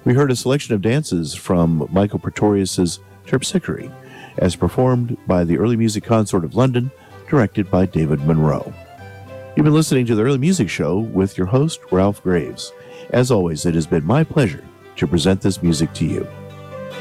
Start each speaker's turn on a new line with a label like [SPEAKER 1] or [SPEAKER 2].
[SPEAKER 1] We heard a selection of dances from Michael Pretorius's Terpsichore, as performed by the Early Music Consort of London, directed by David Monroe. You've been listening to the Early Music Show with your host, Ralph Graves. As always, it has been my pleasure to present this music to you.